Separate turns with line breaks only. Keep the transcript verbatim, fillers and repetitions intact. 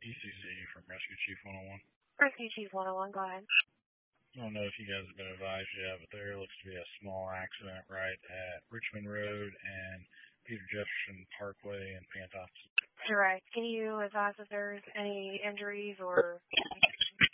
E C C from Rescue Chief one oh one.
Rescue Chief one oh one, go ahead.
I don't know if you guys have been advised yet, but there looks to be a small accident right at Richmond Road and Peter Jefferson Parkway in Pantops.
Correct. Can you advise if there's any injuries or